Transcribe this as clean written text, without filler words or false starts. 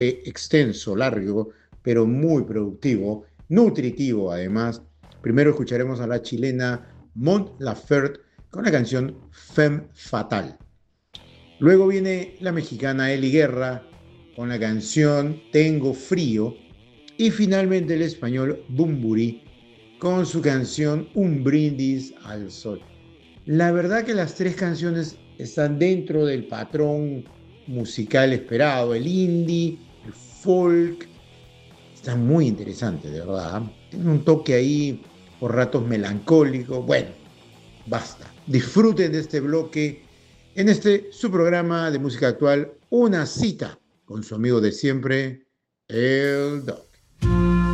extenso, largo, pero muy productivo, nutritivo además. Primero escucharemos a la chilena Mon Laferte con la canción Femme Fatale. Luego viene la mexicana Eli Guerra con la canción Tengo Frío. Y finalmente el español Bumburi con su canción Un Brindis al Sol. La verdad que las tres canciones están dentro del patrón musical esperado, el indie, el folk, están muy interesantes, de verdad. Tienen un toque ahí por ratos melancólico. Bueno, basta. Disfruten de este bloque en este su programa de música actual, Una cita con su amigo de siempre, el Doc.